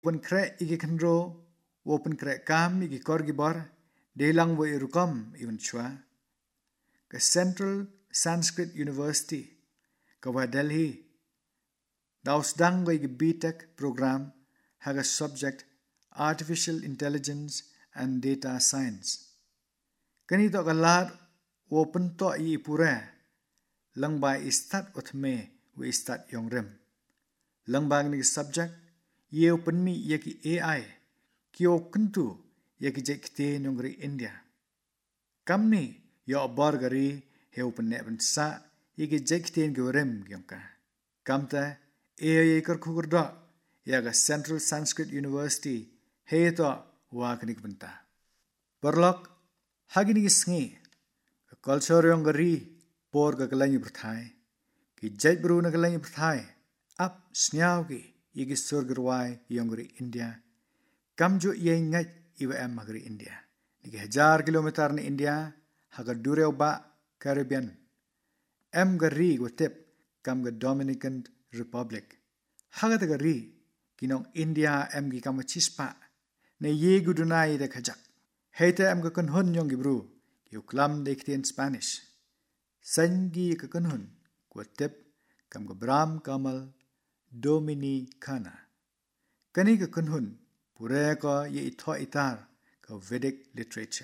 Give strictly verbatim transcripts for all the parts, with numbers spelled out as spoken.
Open krek igi kendro, open krek kam igi korgi bor, delang wo irukom even chua. Ke Central Sanskrit University, ke Delhi, daus dang go igi B Tech program haga subject Artificial Intelligence and Data Science. Kani to galat open to i pura, lang ba istat utme we istat yongrem. Lang ba ni subject ye open mi yaki A I ki okuntu yaki jekte nyongri India. Kamni yo borgari he open neven sa yaki jekte ngorem gyongka. Kamta A I kar kukurda yaga Central Sanskrit University he to wakanik benta. Berlok hagini sngi culture yongri por ga kalanyi berthai ki jekbru na kalanyi berthai up snyau ki yagi surgerwai yongri India. Kamjo ye ngat iwa em magri India. Niki hajar kilometer ni India haga dureu ba Caribbean. Em gari go tip kam ga Dominican Republic. Haga ta gari kinong India em gi kam chispa ne ye gudunai de khajak. Heita em ga kunhun yong gibru yu klam de in Spanish. Sangi ka kunhun go tip kam ga Bram Kamal Dominicana. Kani ka kunhun pure ko ye ito itar ka Vedic literature.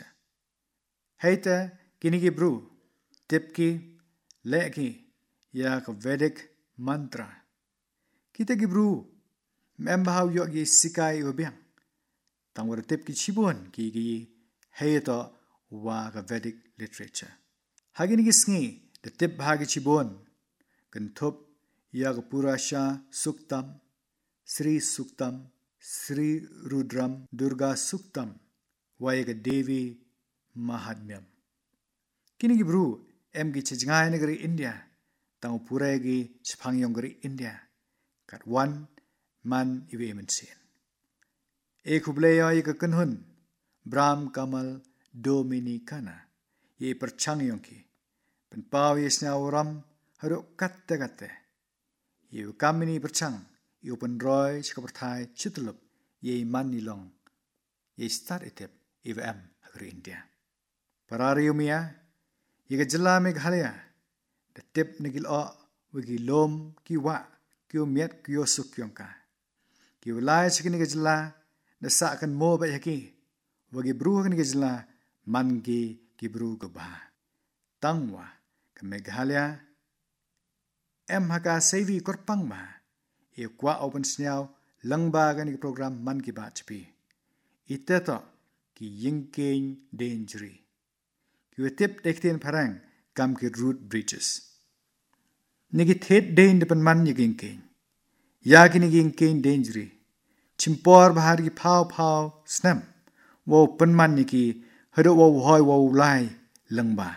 Heita kini ki bru tip ki le ki ya ka Vedic mantra. Kita ki bru membahaw yo ki sikai ubiang. Tangwar tip ki chibon ki ki heita wa ka Vedic literature. Hagini ki sngi the tip bahagi chibon kantup ya ka Purasha Suktam, Sri Suktam, Sri Rudram, Durga Suktam, waya ka Devi Mahadmyam. Kini ki bru em ki chijngai negeri India, tang pura ki chipangyong gari India, kat wan man iwe mensin. E kublaya ye ka kunhun, Bram Kamal Dominicana, ye perchangyong ki, penpaw ye snyawaram haruk katte katte. Ye kamini perchang, ye open roy chikaperthai chitulup, ye mani long, ye start etep iwe em agri India. Parari umia, ye ka jala Meghalaya, the tip nigil o wigi lom ki wa ki umiat ki yosuk yongka. Ki ulai chikini ka jala na saakan mo ba yaki, wagi bru ka jala mangi ki bru ka ba. Tangwa ka Meghalaya em haka sevi korpang ma e kwa open snyau langba gani program man ki ba chpi iteto ki yingking dangery ki wetip dekten parang kam ki root bridges nigi thet dain depan man yingking ya ki nigi yingking dangery chimpor bahar ki phau phau snam wo pen man niki hado wo hoi wo lai langba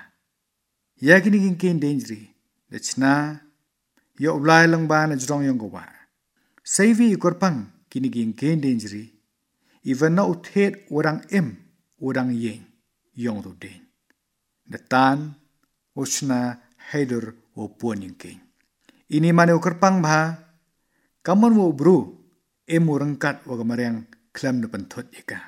ya ki nigi yingking dangery dechna yo ulai lang ba na jrong yong gowa sevi korpang kini ging gain dangery even na uthet orang em orang yeng yong do den the tan usna heider o poning king ini mane korpang ba kamon wo bru em urangkat wa gamarang klam na panthot yeka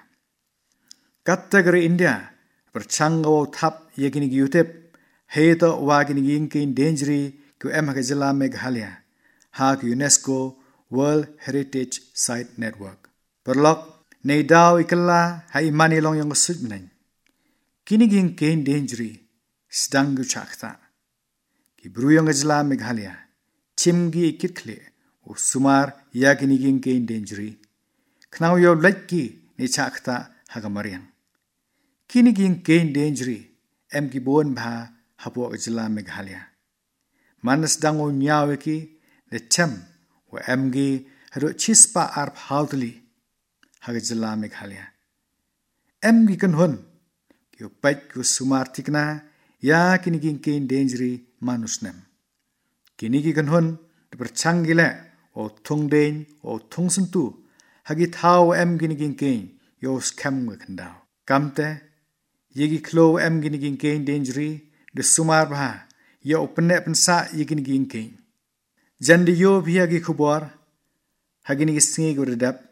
category India perchanggo thap yekini giutep heto wa kini ging gain dangery ku em ha jala Meghalaya ha ku UNESCO World Heritage Site Network perlok nei daw ikala ha imani long yang sudnan kini ging gain dangery sedang gu chakta ki bruyong jala Meghalaya chimgi kitkle o sumar ya kini ging gain dangery knaw yo lakki ni chakta ha gamariang kini ging gain dangery em ki bon bha hapo jala Meghalaya manas dango nyawe ki de chem wa emgi haro chispa arp hautli haga jala Meghalaya emgi kanhun ki upat ku sumar tikna ya kini ging gain dangery manusnem kini ki kanhun de perchangile o thungden o thungsuntu hagi thau em gini ging gain yo scam ga khandao kamte yegi klo em gini ging gain dangery de sumar bha ya opne pensa yigin ging king jandi yo bhiya gi khubor hagini gi singi go redap